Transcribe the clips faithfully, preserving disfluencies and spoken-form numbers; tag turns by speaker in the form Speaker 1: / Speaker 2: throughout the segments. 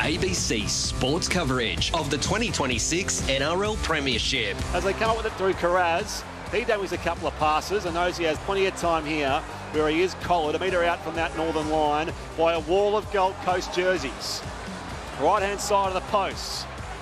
Speaker 1: A B C sports coverage of the twenty twenty-six N R L Premiership.
Speaker 2: As they come up with it through Carraz, he dummies a couple of passes and knows he has plenty of time here, where he is collared a metre out from that northern line by a wall of Gold Coast jerseys. Right-hand side of the posts.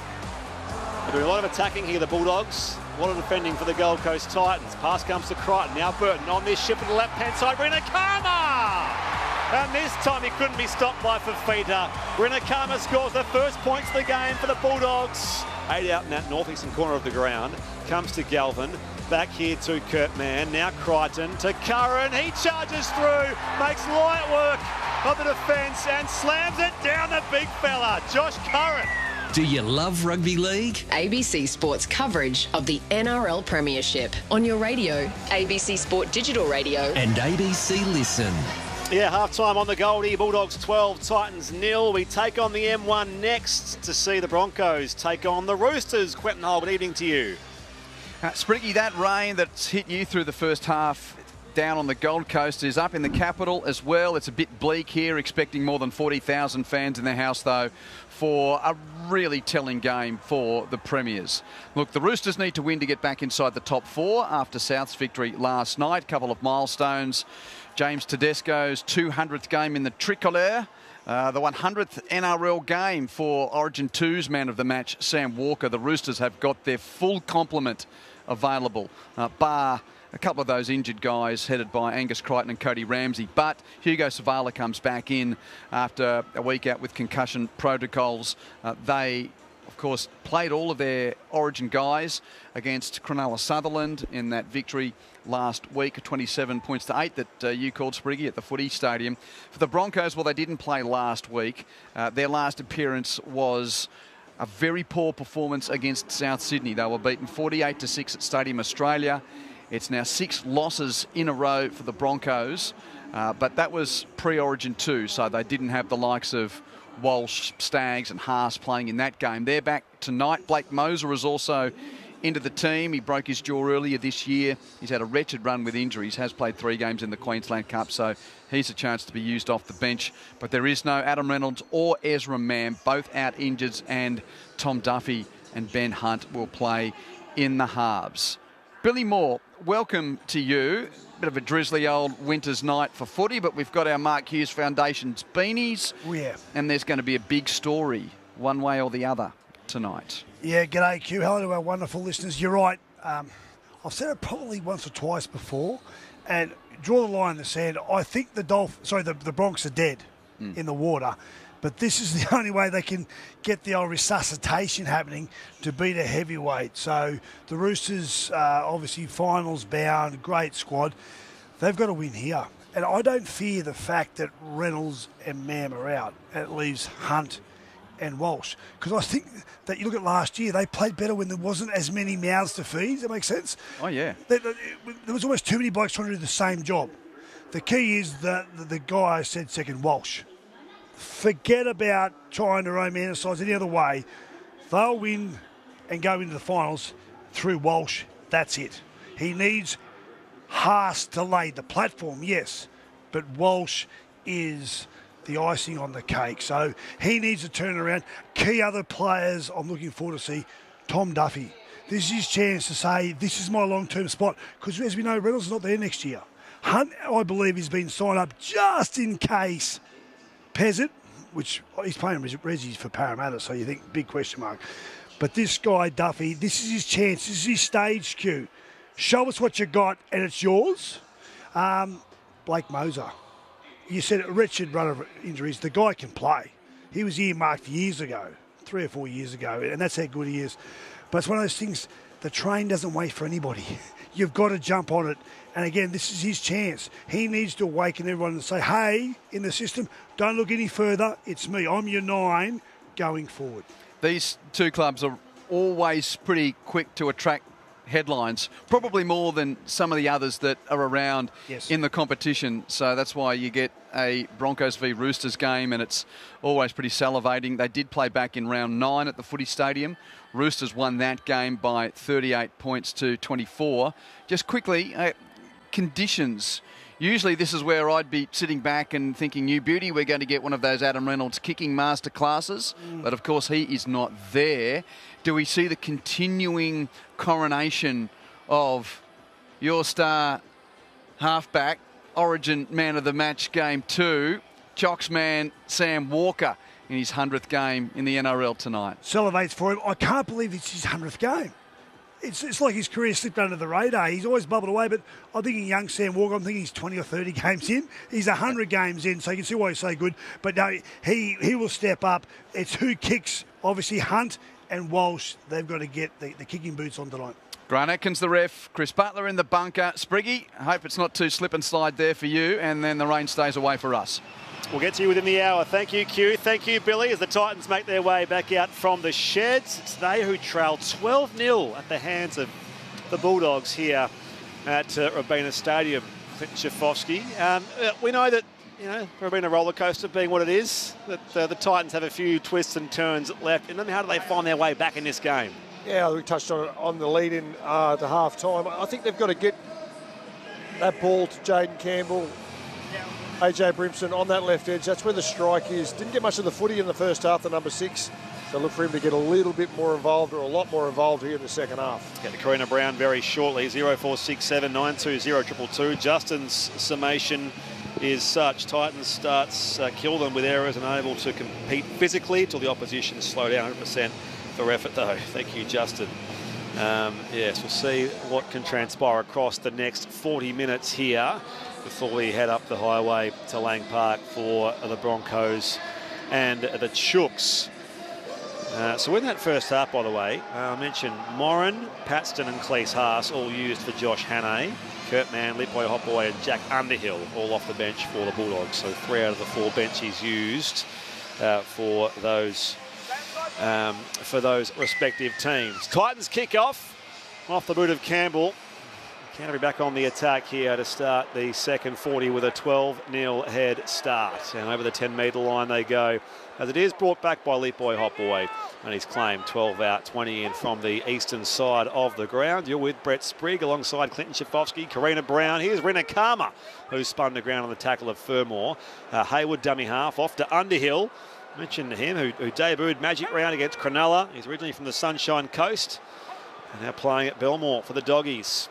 Speaker 2: They're doing a lot of attacking here, the Bulldogs. A lot of defending for the Gold Coast Titans. Pass comes to Crichton. Now Burton on this shift to the left-hand side. Rinakama! And this time he couldn't be stopped by Fafita. Rinakama scores the first points of the game for the Bulldogs. Eight out in that northeastern corner of the ground. Comes to Galvin. Back here to Kurt Mann. Now Crichton to Curran. He charges through. Makes light work of the defence and slams it down the big fella, Josh Curran.
Speaker 1: Do you love rugby league?
Speaker 3: A B C Sports coverage of the N R L Premiership on your radio, A B C Sport Digital Radio
Speaker 1: and A B C Listen.
Speaker 2: Yeah, half-time on the Goldie. Bulldogs twelve, Titans nil. We take on the M one next to see the Broncos take on the Roosters. Quentin Hull, good evening to you.
Speaker 4: Uh, Spriggy, that rain that's hit you through the first half down on the Gold Coast is up in the capital as well. It's a bit bleak here, expecting more than forty thousand fans in the house, though, for a really telling game for the Premiers. Look, the Roosters need to win to get back inside the top four after South's victory last night. A couple of milestones. James Tedesco's two hundredth game in the Tricolore. Uh, the one hundredth N R L game for Origin two's man of the match, Sam Walker. The Roosters have got their full complement available, uh, bar a couple of those injured guys headed by Angus Crichton and Cody Ramsey. But Hugo Savala comes back in after a week out with concussion protocols. Uh, they, of course, played all of their Origin guys against Cronulla Sutherland in that victory last week, twenty-seven points to eight that uh, you called, Spriggy, at the Footy Stadium. For the Broncos, well, they didn't play last week. Uh, their last appearance was a very poor performance against South Sydney. They were beaten forty-eight to six at Stadium Australia. It's now six losses in a row for the Broncos, uh, but that was pre-Origin two, so they didn't have the likes of Walsh, Staggs and Haas playing in that game. They're back tonight. Blake Moser is also into the team. He broke his jaw earlier this year. He's had a wretched run with injuries, has played three games in the Queensland Cup, so he's a chance to be used off the bench. But there is no Adam Reynolds or Ezra Mann, both out injured, and Tom Duffy and Ben Hunt will play in the halves. Billy Moore, welcome to you. Bit of a drizzly old winter's night for footy, but we've got our Mark Hughes Foundation's beanies.
Speaker 5: Oh, yeah.
Speaker 4: And there's going to be a big story, one way or the other, tonight.
Speaker 5: Yeah, g'day, Q. Hello to our wonderful listeners. You're right. Um, I've said it probably once or twice before, and draw the line in the sand. I think the Dolph- sorry, the, the Bronx are dead mm. in the water, but this is the only way they can get the old resuscitation happening to beat a heavyweight. So the Roosters, uh, obviously finals bound, great squad. They've got to win here. And I don't fear the fact that Reynolds and Mam are out. And it leaves Hunt and Walsh. Because I think that you look at last year, they played better when there wasn't as many mouths to feed. Does that make sense?
Speaker 4: Oh, yeah.
Speaker 5: There, there was almost too many blokes trying to do the same job. The key is that the, the guy I said second, Walsh. Forget about trying to romanticise any other way. They'll win and go into the finals through Walsh. That's it. He needs Haas to lay the platform, yes, but Walsh is the icing on the cake. So he needs to turn around. Key other players I'm looking forward to see, Tom Duffy. This is his chance to say, this is my long-term spot, because as we know, Reynolds is not there next year. Hunt, I believe, has been signed up just in case. Pezzett, which he's playing Resi for Parramatta, so you think big question mark. But this guy, Duffy, this is his chance. This is his stage cue. Show us what you got, and it's yours. Um, Blake Moser. You said a wretched run of injuries. The guy can play. He was earmarked years ago, three or four years ago, and that's how good he is. But it's one of those things, the train doesn't wait for anybody. You've got to jump on it. And again, this is his chance. He needs to awaken everyone and say, hey, in the system, don't look any further. It's me. I'm your nine going forward.
Speaker 4: These two clubs are always pretty quick to attract headlines, probably more than some of the others that are around
Speaker 5: yes.
Speaker 4: in the competition. So that's why you get a Broncos v Roosters game, and it's always pretty salivating. They did play back in round nine at the Footy Stadium. Roosters won that game by thirty-eight points to twenty-four. Just quickly, uh, conditions. Usually this is where I'd be sitting back and thinking, you beauty, we're going to get one of those Adam Reynolds kicking master classes. Mm. But, of course, he is not there. Do we see the continuing coronation of your star halfback, Origin man of the match game two, Chocks man Sam Walker in his hundredth game in the N R L tonight?
Speaker 5: Celebrates for him. I can't believe it's his hundredth game. It's, it's like his career slipped under the radar. He's always bubbled away, but I'm thinking young Sam Walker, I'm thinking he's twenty or thirty games in. He's one hundred games in, so you can see why he's so good. But no, he, he will step up. It's who kicks, obviously Hunt and Walsh. They've got to get the, the kicking boots on tonight.
Speaker 4: Grant Atkins, the ref. Chris Butler in the bunker. Spriggy, I hope it's not too slip and slide there for you, and then the rain stays away for us.
Speaker 2: We'll get to you within the hour. Thank you, Q. Thank you, Billy, as the Titans make their way back out from the sheds. It's they who trail twelve nil at the hands of the Bulldogs here at uh, Robina Stadium. Clinton Schifofsky. Um, uh, we know that, you know, Robina roller coaster being what it is, that uh, the Titans have a few twists and turns left. And then how do they find their way back in this game?
Speaker 6: Yeah, we touched on it on the lead in uh, to half time. I think they've got to get that ball to Jaden Campbell, A J Brimson on that left edge. That's where the strike is. Didn't get much of the footy in the first half, the number six. So look for him to get a little bit more involved, or a lot more involved here in the second half.
Speaker 2: Get to Karina Brown very shortly. zero four six seven nine two zero two two two. Justin's summation is such. Titans starts uh, kill them with errors and unable to compete physically till the opposition slow down. one hundred percent for effort though. Thank you, Justin. Um, yes, we'll see what can transpire across the next forty minutes here before we head up the highway to Lang Park for the Broncos and the Chooks. Uh, so in that first half, by the way, uh, I mentioned Moran, Paxton and Cleese Haas all used for Josh Hannay. Kurt Mann, Lipoi Hopaway and Jack Underhill all off the bench for the Bulldogs. So three out of the four benches used uh, for those um, for those respective teams. Titans kick off off the boot of Campbell. Canterbury back on the attack here to start the second forty with a twelve nil head start. And over the ten metre line they go, as it is brought back by Lipoi Hopaway. And he's claimed twelve out, twenty in from the eastern side of the ground. You're with Brett Sprigg alongside Clinton Schifofsky, Karina Brown. Here's Rena Kama, who spun the ground on the tackle of Fermor. Uh, Hayward, dummy half, off to Underhill. Mentioned him, who, who debuted magic round against Cronulla. He's originally from the Sunshine Coast. And now playing at Belmore for the Doggies.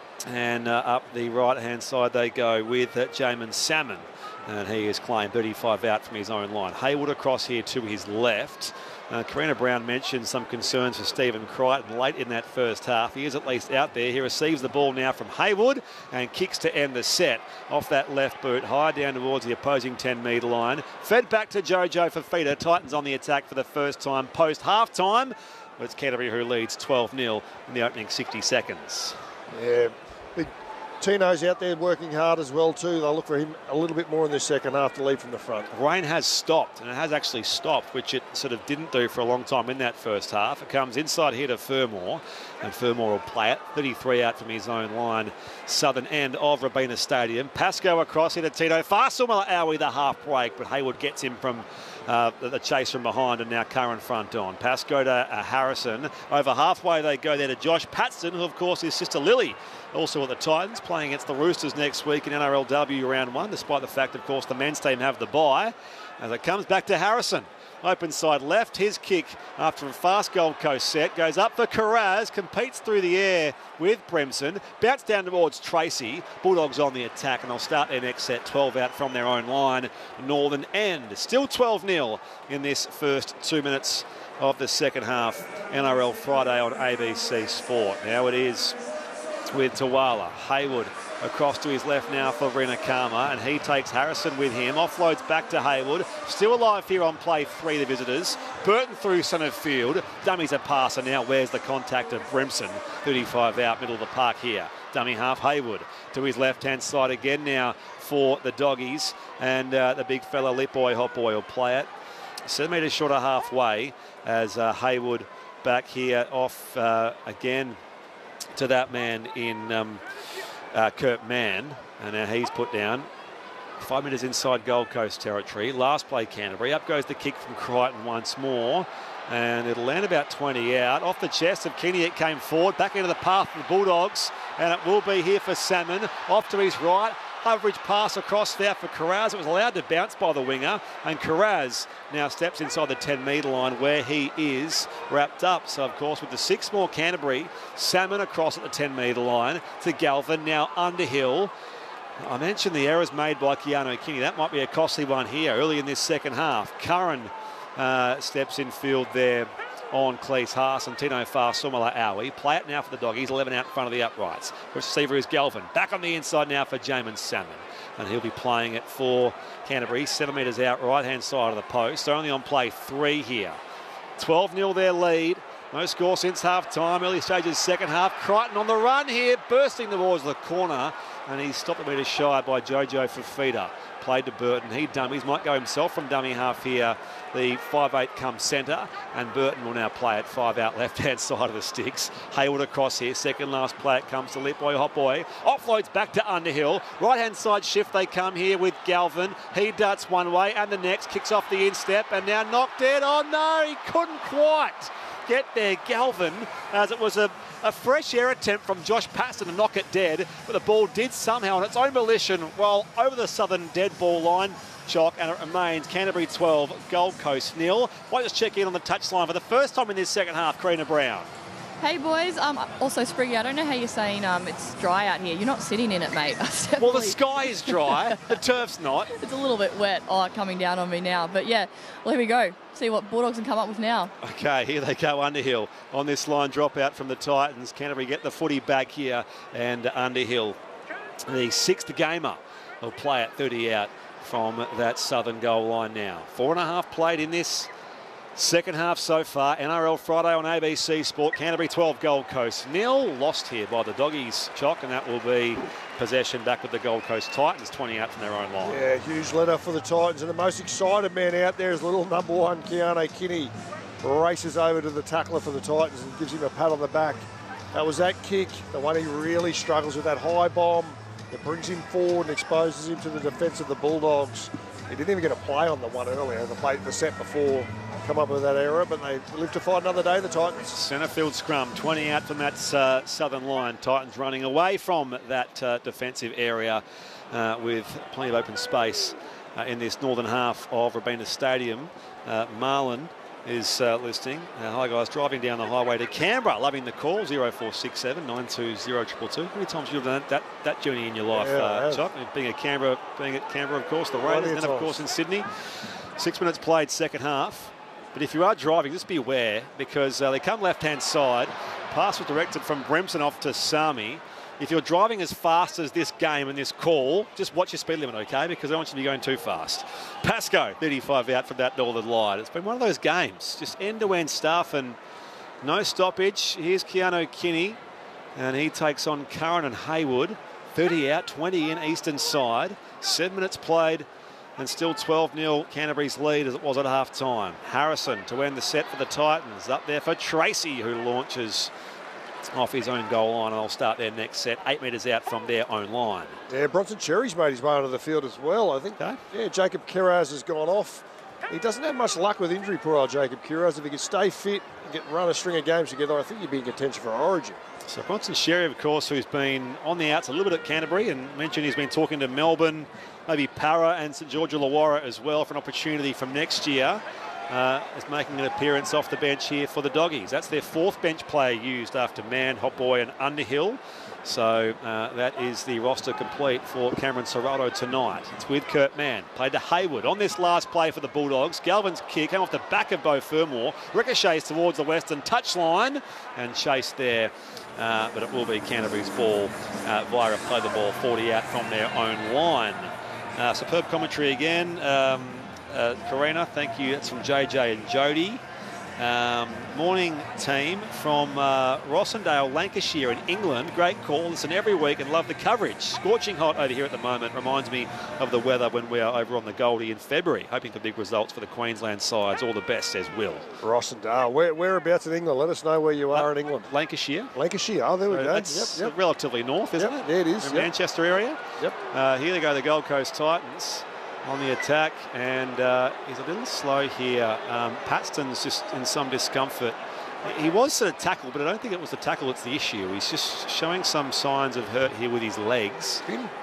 Speaker 2: And uh, up the right-hand side they go with uh, Jamin Salmon. And he is claimed thirty-five out from his own line. Hayward across here to his left. Uh, Karina Brown mentioned some concerns for Stephen Crichton late in that first half. He is at least out there. He receives the ball now from Hayward and kicks to end the set off that left boot, high down towards the opposing ten metre line. Fed back to Jojo Fafita. Titans on the attack for the first time post half-time. But it's Canterbury who leads twelve nil in the opening sixty seconds.
Speaker 6: Yeah, big Tino's out there working hard as well too. They'll look for him a little bit more in this second half to lead from the front.
Speaker 2: Rain has stopped, and it has actually stopped, which it sort of didn't do for a long time in that first half. It comes inside here to Fermor, and Fermor will play it. thirty-three out from his own line, southern end of Robina Stadium. Pascoe across here to Tino. Farsumala Aoi the half break, but Hayward gets him from Uh, the, the chase from behind, and now Curran front on. Pascoe to uh, Harrison. Over halfway they go there to Josh Paxton, who of course is sister Lily, also at the Titans, playing against the Roosters next week in N R L W round one, despite the fact, of course, the men's team have the bye. As it comes back to Harrison. Open side left, his kick after a fast Gold Coast set goes up for Carraz, competes through the air with Bremson, bounce down towards Tracy. Bulldogs on the attack, and they'll start their next set twelve out from their own line. Northern end, still twelve nil in this first two minutes of the second half. N R L Friday on A B C Sport. Now it is with Tawala. Hayward across to his left now for Rena Kama, and he takes Harrison with him. Offloads back to Hayward. Still alive here on play three, the visitors. Burton through centre field. Dummies a passer now. Where's the contact of Brimson? thirty-five out, middle of the park here. Dummy half Hayward to his left-hand side again now for the Doggies. And uh, the big fella Lipoi Hopaway will play it. Seven metres short of halfway as uh, Hayward back here off uh, again to that man in um, uh, Kurt Mann, and now he's put down. Five metres inside Gold Coast territory. Last play Canterbury. Up goes the kick from Crichton once more, and it'll land about twenty out. Off the chest of Kenny, it came forward, back into the path of the Bulldogs, and it will be here for Salmon. Off to his right, Average pass across there for Carraz. It was allowed to bounce by the winger, and Carraz now steps inside the ten metre line where he is wrapped up. So, of course, with the six more Canterbury, Salmon across at the ten metre line to Galvin, now Underhill. I mentioned the errors made by Keanu Kinney. That might be a costly one here early in this second half. Curran uh, steps in field there on Cleese Haas and Tino Fa'asumala Aui. Play it now for the Doggies, eleven out in front of the uprights. Receiver is Galvin. Back on the inside now for Jamin Salmon. And he'll be playing it for Canterbury. Seven metres out, right-hand side of the post. They're only on play three here. twelve nil their lead. No score since half-time. Early stages second half. Crichton on the run here, bursting towards the corner. And he's stopped a metre shy by Jojo Fafita. Played to Burton. He dummies. Might go himself from dummy half here. The five eight comes centre, and Burton will now play it five out left-hand side of the sticks. Hayward across here. Second last play it comes to Lip Boy Hot Boy. Offloads back to Underhill. Right-hand side shift they come here with Galvin. He darts one way and the next. Kicks off the instep and now knocked dead. Oh no, he couldn't quite get there, Galvin, as it was a, a fresh air attempt from Josh Paston to knock it dead, but the ball did somehow on its own volition well over the southern dead ball line. Chalk, and it remains Canterbury twelve, Gold Coast nil. Might just check in on the touchline for the first time in this second half, Karina Brown.
Speaker 7: Hey boys, um, also Spriggy, I don't know how you're saying um, it's dry out here. You're not sitting in it, mate.
Speaker 2: Well, the sky is dry, the turf's not.
Speaker 7: It's a little bit wet, oh, coming down on me now. But yeah, well, here we go. See what Bulldogs can come up with now.
Speaker 2: Okay, here they go, Underhill. On this line, drop out from the Titans. Canterbury get the footy back here, and Underhill, the sixth gamer, will play it thirty out from that southern goal line now. Four and a half played in this second half so far. N R L Friday on A B C Sport. Canterbury twelve, Gold Coast nil. Lost here by the Doggies, Chalk, and that will be possession back with the Gold Coast Titans, twenty out from their own line.
Speaker 6: Yeah, huge letter for the Titans, and the most excited man out there is little number one, Keanu Kinney. Races over to the tackler for the Titans and gives him a pat on the back. That was that kick, the one he really struggles with, that high bomb. It brings him forward and exposes him to the defence of the Bulldogs. He didn't even get a play on the one earlier, the play, the set before, come up with that error, but they live to fight another day, the Titans.
Speaker 2: Centre field scrum, twenty out from that uh, southern line. Titans running away from that uh, defensive area uh, with plenty of open space uh, in this northern half of Robina Stadium. Uh, Marlin is uh, listing. Uh, hi guys, driving down the highway to Canberra, loving the call, zero four six seven nine two zero two two. How many times have you done that, that, that journey in your life,
Speaker 6: Yeah,
Speaker 2: uh, Chuck? Being a Canberra, being at Canberra, of course, the Raiders, and of course in Sydney. Six minutes played, second half. But if you are driving, just be aware, because uh, they come left-hand side. Pass was directed from Brimson off to Sami. If you're driving as fast as this game and this call, just watch your speed limit, okay? Because I don't want you to be going too fast. Pascoe, thirty-five out from that northern line. It's been one of those games, just end-to-end stuff and no stoppage. Here's Keanu Kinney, and he takes on Curran and Hayward. thirty out, twenty in, eastern side. Seven minutes played, and still twelve nil Canterbury's lead as it was at half-time. Harrison to end the set for the Titans. Up there for Tracy, who launches off his own goal line, and they'll start their next set eight metres out from their own line.
Speaker 6: Yeah, Bronson Cherry's made his way onto the field as well, I think.
Speaker 2: Okay.
Speaker 6: Yeah, Jacob Kiraz has gone off. He doesn't have much luck with injury, poor old Jacob Kiraz. If he could stay fit and get run a string of games together, I think he'd be in contention for Origin.
Speaker 2: So Bronson Sherry, of course, who's been on the outs a little bit at Canterbury, and mentioned he's been talking to Melbourne, maybe Para and St George Illawarra as well for an opportunity from next year. Uh, is making an appearance off the bench here for the Doggies. That's their fourth bench player used after Mann, Hotboy and Underhill. So uh, that is the roster complete for Cameron Serrato tonight. It's with Kurt Mann. Played to Hayward on this last play for the Bulldogs. Galvin's kick came off the back of Beau Fermor. Ricochets towards the western touchline and chased there. Uh, but it will be Canterbury's ball uh, via a play the ball forty out from their own line. Uh, superb commentary again. Um, Uh, Karina, thank you. That's from J J and Jody. Um, morning team from uh, Rossendale, Lancashire in England. Great call. Listen every week and love the coverage. Scorching hot over here at the moment. Reminds me of the weather when we are over on the Goldie in February. Hoping for big results for the Queensland sides. All the best, says Will.
Speaker 6: Rossendale. Where, whereabouts in England? Let us know where you are
Speaker 2: uh,
Speaker 6: in England.
Speaker 2: Lancashire.
Speaker 6: Lancashire. Oh, there we
Speaker 2: so
Speaker 6: go.
Speaker 2: That's
Speaker 6: yep, yep.
Speaker 2: relatively north, isn't
Speaker 6: yep,
Speaker 2: it?
Speaker 6: Yeah, it is.
Speaker 2: From
Speaker 6: Yep.
Speaker 2: Manchester area.
Speaker 6: Yep.
Speaker 2: Uh, here they go, the Gold Coast Titans on the attack, and uh, he's a little slow here. Um, Paxton's just in some discomfort. He was sort of tackled, but I don't think it was the tackle that's the issue. He's just showing some signs of hurt here with his legs.